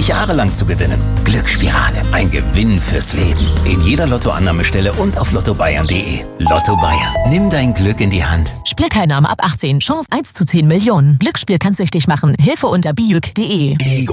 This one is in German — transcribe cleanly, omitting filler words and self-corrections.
Jahre lang zu gewinnen. Glücksspirale, ein Gewinn fürs Leben. In jeder Lottoannahmestelle und auf lottobayern.de. Lotto Bayern, nimm dein Glück in die Hand. Spielteilnahme ab 18, Chance 1 zu 10 Millionen. Glücksspiel kann süchtig machen. Hilfe unter bijuk.de.